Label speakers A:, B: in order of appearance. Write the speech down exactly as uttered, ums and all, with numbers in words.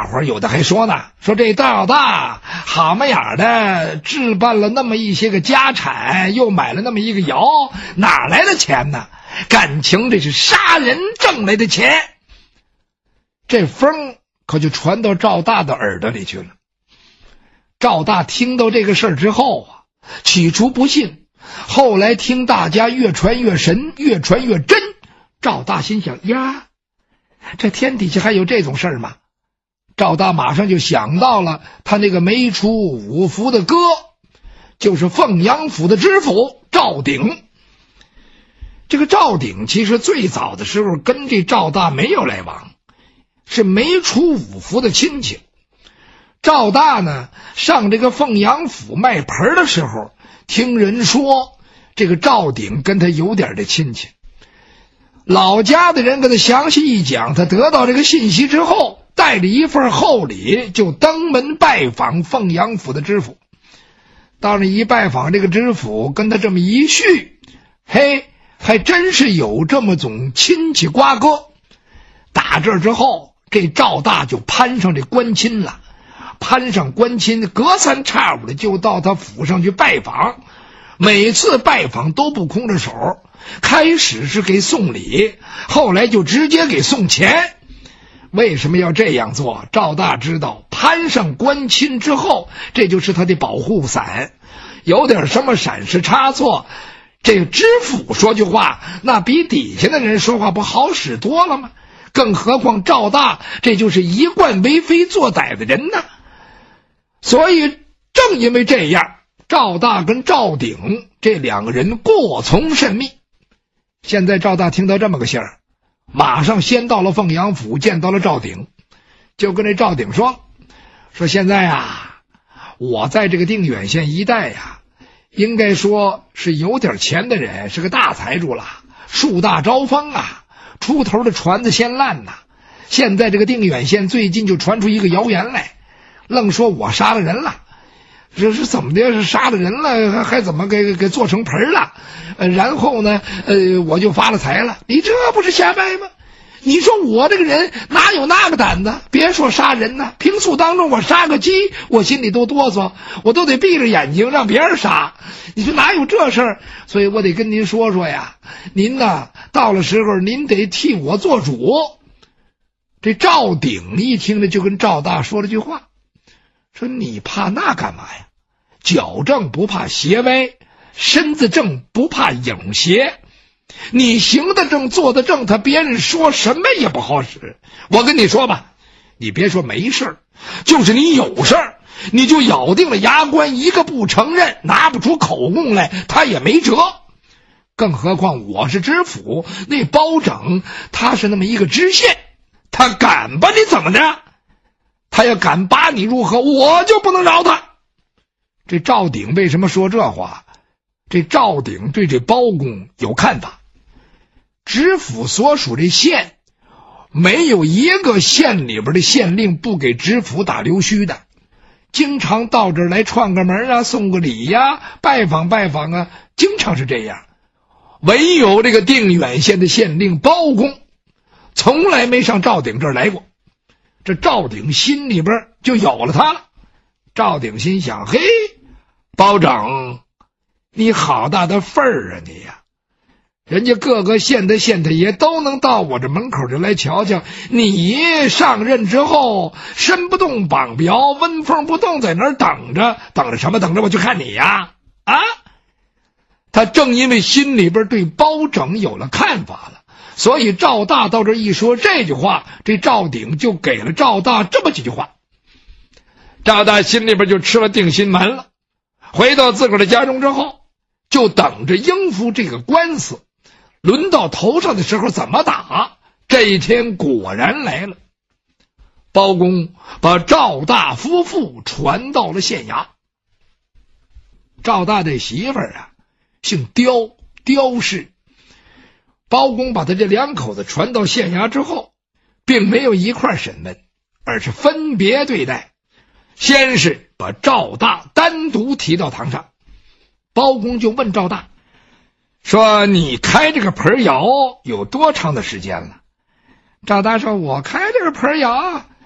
A: 伙有的还说呢，说这赵大好嘛眼的置办了那么一些个家产，又买了那么一个窑，哪来的钱呢？感情这是杀人挣来的钱。这风可就传到赵大的耳朵里去了。赵大听到这个事儿之后啊，起初不信，后来听大家越传越神，越传越真，赵大心想呀，这天底下还有这种事儿吗？赵大马上就想到了他那个没出五福的哥，就是凤阳府的知府赵鼎。这个赵鼎其实最早的时候跟这赵大没有来往，是没出五福的亲戚。赵大呢上这个凤阳府卖盆的时候，听人说这个赵鼎跟他有点的亲戚。老家的人跟他详细一讲，他得到这个信息之后，带着一份厚礼就登门拜访凤阳府的知府。到那一拜访，这个知府跟他这么一叙，嘿，还真是有这么种亲戚瓜葛。打这之后，这赵大就攀上这官亲了，攀上官亲，隔三差五的就到他府上去拜访。每次拜访都不空着手，开始是给送礼，后来就直接给送钱。为什么要这样做？赵大知道攀上官亲之后，这就是他的保护伞，有点什么闪失差错，这个知府说句话，那比底下的人说话不好使多了吗？更何况赵大这就是一贯为非作歹的人呢。所以正因为这样，赵大跟赵鼎这两个人过从甚密。现在赵大听到这么个信儿，马上先到了凤阳府，见到了赵鼎，就跟这赵鼎说说现在啊，我在这个定远县一带呀，应该说是有点钱的人，是个大财主了，树大招风啊，出头的船子先烂呐。现在这个定远县最近就传出一个谣言来，愣说我杀了人了，这是怎么的？是杀了人了，还还怎么给给做成盆了？呃，然后呢，呃，我就发了财了。你这不是瞎掰吗？你说我这个人哪有那个胆子？别说杀人呢，平素当中我杀个鸡，我心里都哆嗦，我都得闭着眼睛让别人杀。你说哪有这事儿？所以我得跟您说说呀，您呢，到了时候您得替我做主。这赵鼎一听呢，就跟赵大说了句话，说你怕那干嘛呀？脚正不怕鞋歪，身子正不怕影斜。你行得正坐得正，他别人说什么也不好使。我跟你说吧，你别说没事儿，就是你有事儿，你就咬定了牙关，一个不承认，拿不出口供来，他也没辙。更何况我是知府，那包拯他是那么一个知县，他敢把你怎么着？他要敢把你如何，我就不能饶他。这赵鼎为什么说这话？这赵鼎对这包公有看法。知府所属这县，没有一个县里边的县令不给知府打溜须的，经常到这儿来串个门啊，送个礼呀、啊，拜访拜访啊，经常是这样。唯有这个定远县的县令包公，从来没上赵鼎这儿来过。这赵鼎心里边就有了他了。赵鼎心想，嘿，包拯，你好大的份儿啊你呀！人家各个县的县太爷都能到我这门口就来瞧瞧，你上任之后身不动膀不摇，温风不动，在那儿等着，等着什么？等着我去看你呀！啊！他正因为心里边对包拯有了看法了，所以赵大到这一说这句话，这赵鼎就给了赵大这么几句话。赵大心里边就吃了定心丸了。回到自个儿的家中之后，就等着应付这个官司，轮到头上的时候怎么打。这一天果然来了，包公把赵大夫妇传到了县衙。赵大这媳妇儿啊，姓刁，刁氏。包公把他这两口子传到县衙之后，并没有一块审问，而是分别对待。先是把赵大单独提到堂上，包公就问赵大说，你开这个盆窑有多长的时间了？赵大说，我开这个盆窑